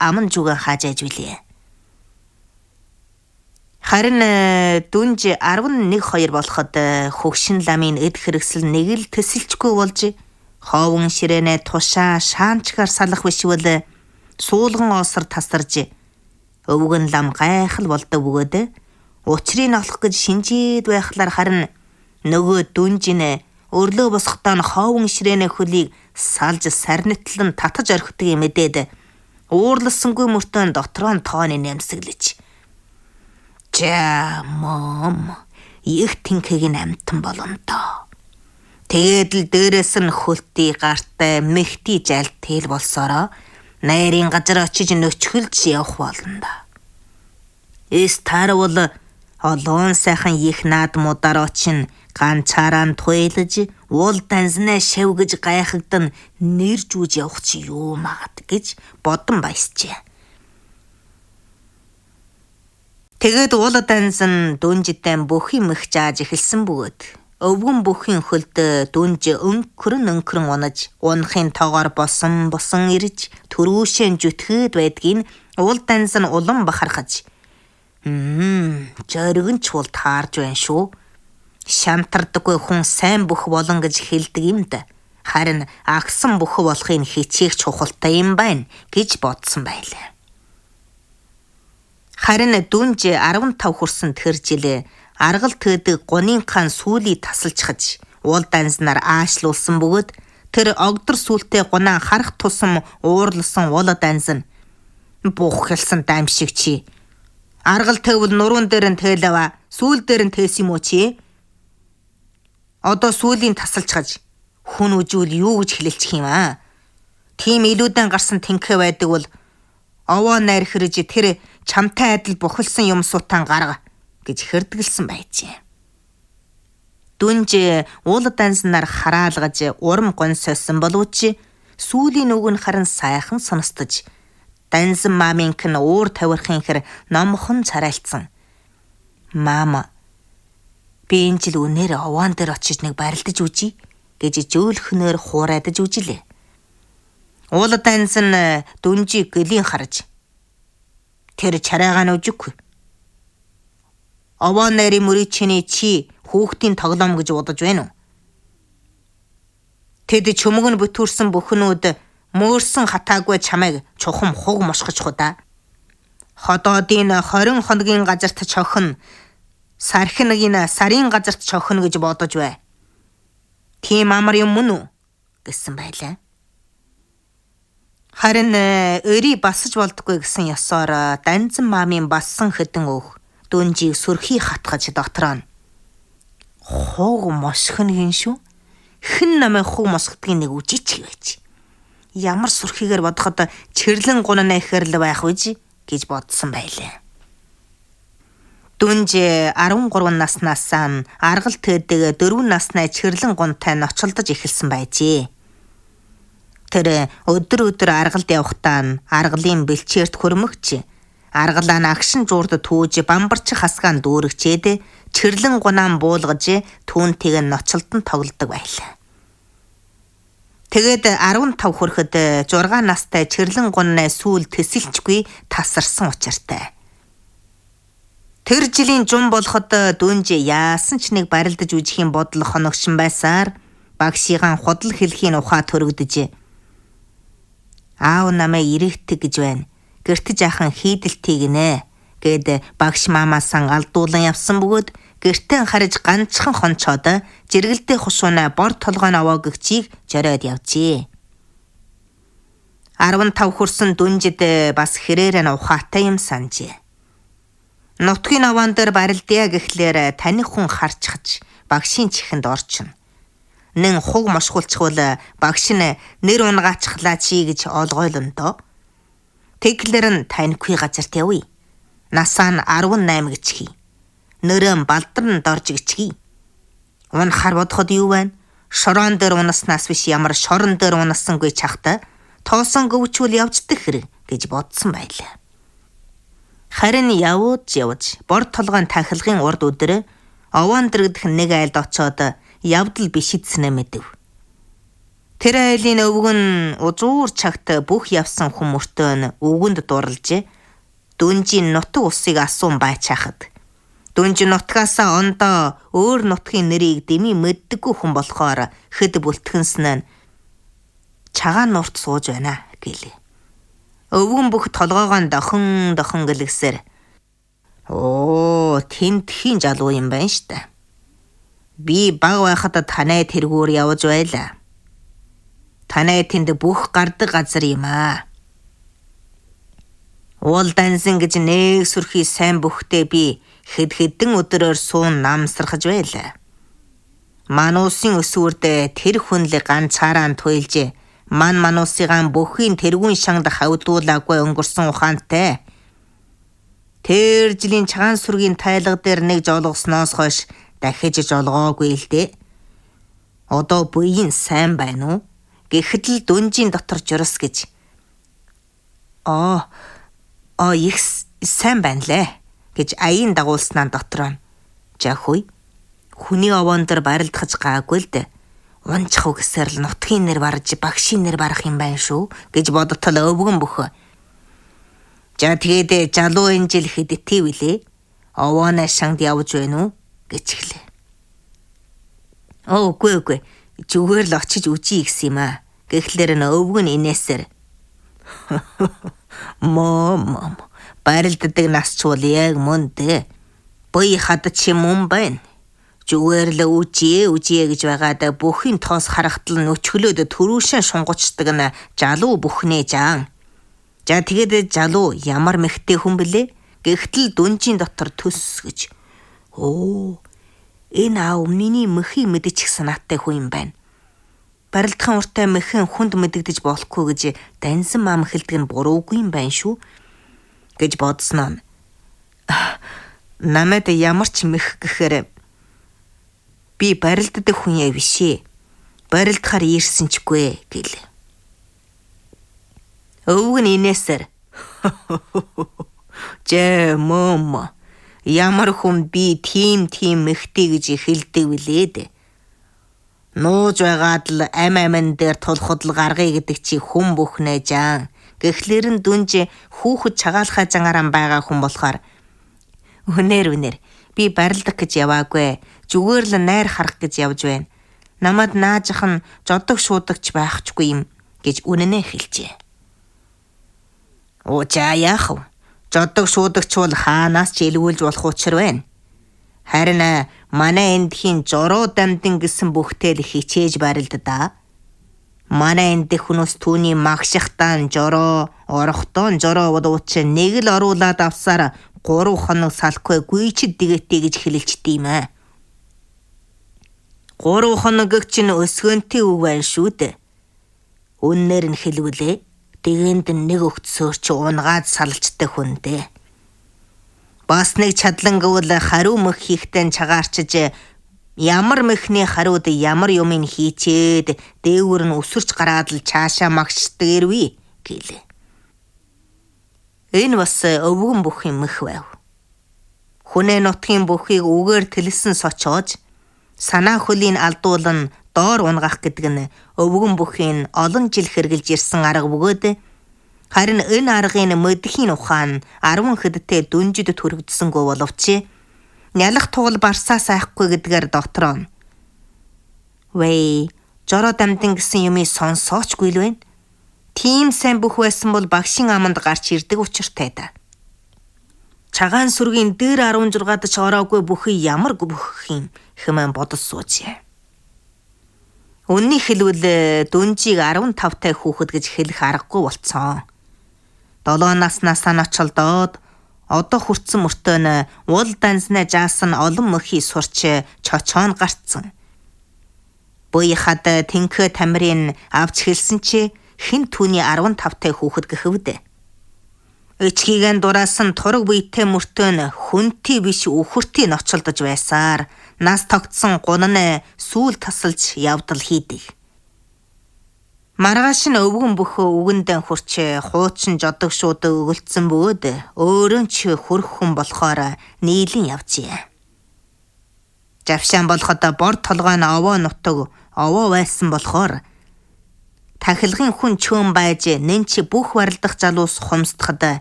аман зүгэн хааж айж билээ. Харин дүнж 11-2 болоход хөгшин ламын эд хэрэгсэл нэг л төсөлчгүй болж ховон ширээнэ тушаа шаанчгаар салах бишвэл суулган осор тасарж өвгөн лам гайхал болдог бөгөөд учрыг олох гэж шинжид байхлаар харин нөгөө дүнжинэ өрлөө босготоо нь ховон ширээнэ хөлийг салж сарнитлан татаж орхидгийг мэдээд уурласангүй мөртөө дотроо нь тооны нэмсэглэж "За мом, их тэнхэг нь амтан боломдоо. Тэгээд л дээрээс нь хөлтий гартай мехти жалт тэл болсороо найрын газар очиж нөчхөлж явах болно да. Эстарвол олон сайхан их наадмуудаар очин ганцаараа туйлж уул данснаа шавгэж гайхагдан нэр жүүж явах чи юу магад гэж бодон баясжээ. Тэгээд уул дансан дүнжтэй бүхий мэх зааж эхэлсэн бөгөөд өвгөн бүхийн хөлд дүнж өнгөрөн унаж унахын тоогоор босон ирж төрүүшэн зүтгэд байдгийг уул дансан улам бахархаж "Жоргонч бол таарж байна шүү. Шантардаггүй хүн сайн бүх болон гэж хэлдэг юмд. Харин агсан бүх болохын хичээх чухалтай юм байна" гэж бодсон байлаа. Харин дүнж 15 хүрсэн тэр жил аргал төөдөг гунинхан сүүлийг тасалчхаж уул данснаар аашлуулсан бөгөөд тэр огдор сүултээ гунаа харах тусам уурлсан уул дансан "Бух хэлсэн дайм шиг чи. Аргал төвл нуруунд дээр нь тэйлэва, сүүл дээр нь тээс юм уу чи? Одоо сүүлийн тасалчхаж хүн үжүүл юу гэж хэлэлцэх юм аа? Тим илүүдэн гарсан тэнхээ байдаг бол овоо найр хэрэж тэр чамтай адил бухалсан юм сутан гарга" гэж хэрдгэлсэн байжээ. Дүнж уул данснаар хараалгаж урам гонсойсон боловч сүүлийн үг нь харин сайхан сонстож дансан мааминх нь уур тавирхын хэр номхон царайлцсан. "Маама, би энэ жил үнээр овоон дээр очиж нэг барилдаж үжий" гэж жөөлхнөр хуурайдаж үжилээ. Уул дансан дүнжийг гэлийн харж "Тэр чарайгаа нь үжиггүй. Овоо найрын мөрөчний чи хүүхдийн тоглоом гэж бодож байна уу? Тэд чөмөг нь бүтүүрсэн бүхнүүд мөөрсөн хатаагүй чамайг чухам хуг мошгоч худа. Ходоодын 20 хоногийн газарт чохно, сархиныгийн сарын газарт чохно гэж бодож бай. Тийм амар юм мөн үү?" гэсэн байлаа. Харин өрий басж болдоггүй гэсэн ёсоор дансан маамын бассан хэдэн өөх дүнжийг сүрхий хатгаж дотроо нь "Хуг мосхно гин шүү. Хэн намайг хуг мосгодгийг нэг үжиж байж. Ямар сүрхийгээр бодоход чирлэн гунана ихээр л байх үж" гэж бодсон байлаа. Дүнж 13 наснаас аргал төөдөг 4 насны чирлэн гунтай ноцолдож эхэлсэн байжээ. Тэр өдөр аргалд явхдаа аргалын бэлчээрт хөрмөгч аргалаа агшин жуурд түүж бамбарч хасгаан дүүрэгчээд чирлэн гунаан буулгаж түүнтэйг ноцолдон тоглодог байлаа. Тэгээд 15 хүрэхэд 6 настай чирлэн гунны сүүл тэсэлчгүй тасарсан учиртай. Тэр жилийн жум болоход дүнж яасан ч нэг барилдаж үжихийн бодол хоногшин байсаар багшигаан худал хэлхийн ухаа төрөгдөж "Аав намайг ирээхтэй гэж байна. Гэртэ жаахан хийдэлтийг нэ" гэд багш маамаасан алдуулан явсан бөгөөд гэртээ харж ганцхан хонцоод жиргэлдээ хушууна бор толгойн овоогчийг жороод явжээ. 15 хүрсэн дүнжид бас хэрээр нь ухаатай юм санжээ. Нутгийн овоон дээр барилдъя гэхлээр таних хүн харчхаж багшийн чихэнд орчин. Нэн хуг мошгуулчихвал багш нь нэр унгаачихлаа чи гэж олгойлондоо. Тэглэр нь танихгүй газарт явъя. Насаа нь 18 гэчхий. Нөрөн балдар нь дорж гэчхий. Унахаар бодоход юу байна? Шороон дээр унаснаас биш ямар шорон дээр унассангүй чахта тоосон гөвчүүл явждаг хэрэг гэж бодсон байлаа. Харин явж бор толгойн тахилгын урд өдөр овоон дэрэгдэх нэг айлд очоод явдал биш эцнэ мэдэв. Тэр айлын өвөг нь узуур цагт бүх явсан хүмүүртөө нь өвгөнд дурлжээ. Дүнжийн нутаг усыг асуун байчаахад. Дүнжин нутгаасаа ондоо өөр нутгийн нэрийг дэмий мэддэггүй хүн болохоор хэд бүлтгэнсэн нь чагаан нурт сууж байна гэлээ. Өвгөн бүх толгоогоо дохон гэлгсээр тэмтхийн залуу юм байна штэ. Би баг байхад танай тэргүүр явж байлаа. Танай тэнд бүх гардаг газар юм аа. Уул дансан гэж нэг сүрхий сайн бүхтэй би хэдэн өдрөөр суун намсрахж байлаа. Мануусын өсвөрдөө тэр хүнлэг ганцаараа туйлж мануусыгаан бүхийн тэргүүн шангад хавдуулаагүй өнгөрсөн ухаантай. Тэр жилийн чагаан сүргийн тайлга дээр нэг жолгосноос хойш дахиж жолгоогүй л дээ. Одоо буян сайн байна уу? Гэхэд л дүнжийн дотор журс гэж. Их сайн байна лээ гэж аян дагуулснаа дотроо. Жахуй хүний овоон дээр барилдахж гаагүй л дээ. Унчах үгсээр л нутгийн нэр барж багшийн нэр барах юм байна шүү гэж бодтол өвгөн бөхөө. За тэгээд жалуу энэ жил хэдэтий вүлээ? Овоонаа шангад явж байна уу гэж хэлээ. Үгүй. Зүгээр л очиж үжий гисэн юм аа. Гэхлээр нь өвгөн инээсээр. Мом барилддаг нас ч бол яг мөн дээ. Буй хадад чи мөн байна. Зүгээр л үжие гэж байгаад бүхийн тоос харахтал нүчглөөд төрүүшэн шунгуцдаг нь жалуу бүхнээ жаан. За тэгээд жалуу ямар мэгтэй хүн блэ? Гэхдээ дүнжийн дотор төс гэж. Энэ аав миний мөхийн мэдчих санаатай хүн юм байна. Барилдахын уртаа мөхийн хүнд мэдэгдэж болохгүй гэж дансан мам хэлдэг нь буруугүй юм байна шүү гэж бодсноо. Намайд ямар ч мэх гэхээр би барилддаг хүн яа бишээ. Барилдахаар ирсэн чгүй гэл. Өвгөн инээсээр. Мом ямар хүн би тийм мэгтэй гэж хэлдэг билээд. Нууж байгаад л амин дээр тулхад л гаргая гэдэг чи хүн бүхнээ жаан. Гэхлээр нь дүнж хүүхэд чагаалхаа жангараа байгаа хүн болохоор үнээр би барилдах гэж яваагүй. Зүгээр л найр харах гэж явж байна. Намад наажих нь жодог шуудагч байхчгүй юм гэж үнэнээ хэлжээ. Яах вэ? Жодог шуудагч бол хаанаас ч илгүүлж болох учир байна. Харин манай эндхийн жороо дамдин гэсэн бүхтэл хичээж барилддаа. Манай эндх хүмүүс түүний магшихтаан жороо, орохтон жороо удууч нэг л оруулаад авсаар 3 хоног салхгүй гүйчд дэгээтэй гэж хэлэлчтэй юм аа. 3 хоног чинь өсгөнтэй үг байна шүү дээ. Үннээр нь хэлвэлээ. Тэгэнд нэг өгцөөр чи унгаад салчтай хүндээ. Бас нэг чадлангавал хариу мөх хийхтэн чагаарчж ямар мөхний хариуд ямар юмыг хийчээд дээгүүр нь өсөрч гараад л цаашаа магчдаг ирвэ гэлээ. Энэ бас өвгөн бүхийн мөх байв. Хүнээ нутгийн бүхийг үгээр тэлсэн сочоож санаа хөлийн алдуулан доор унгах гэдэг нь өвгөн бүхийн олон жил хэрглэж ирсэн арга бөгөөд харин энэ аргын мэдхийн ухаан 10 хэдтэй дүнжид төрөгдсөнгөө боловч нялах тугал барсаа сайхгүй гэдгээр дотроо. Жороо дамдин гэсэн юмыг сонсоочгүй л байна. Тийм сайн бүх байсан бол багшийн аманд гарч ирдэг учиртай да. Чагаан сүргийн дээр 16-д ч ороогүй бүхий ямар бүх юм хэмээн бодож суужээ. Үнний хэлвэл дүнжийг 15-тай хүүхэд гэж хэлэх аргагүй болцсон. 7 наснаас нь очилдоод одоо хүртсэн мөртөө нь уул данснаа жаасан олон мөхий сурч чочоон гарцсан. Буйхад тэнхэ тамирын авч хэлсэн чи хэн түүний 15-тай хүүхэд гэхэвд. Ичгийгэн дураасан тураг биетэй мөртөө нь хүнтэй биш үхэртэй ноцолдож байсаар нас тогтсон гунан сүүл тасалж явдал хийдэг. Маргааш нь өвгөн бөхөө үгэндэн хурч хуучин жодог шууд өгөлдсөн бөгөөд өөрөө ч хөрх хүн болохоор нийлэн явжээ. Завшаан болоход бор толгой нь овоо нутаг овоо байсан болохоор тахилгын хүн чөөн байж нэн чи бүх барилдах залуус хумсдахад